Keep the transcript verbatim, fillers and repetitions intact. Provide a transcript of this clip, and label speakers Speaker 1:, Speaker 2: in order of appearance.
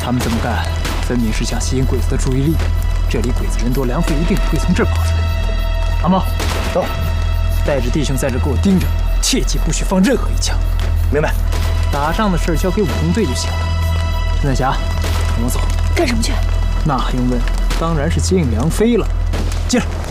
Speaker 1: 他们这么干，分明是想吸引鬼子的注意力。这里鬼子人多，梁飞一定不会从这儿跑出来。阿茂，
Speaker 2: 走，
Speaker 1: 带着弟兄在这给我盯着，切记不许放任何一枪。
Speaker 2: 明白。
Speaker 1: 打仗的事交给武工队就行了。陈彩霞，跟我走。
Speaker 3: 干什么去？
Speaker 1: 那还用问？当然是接应梁飞了。接着。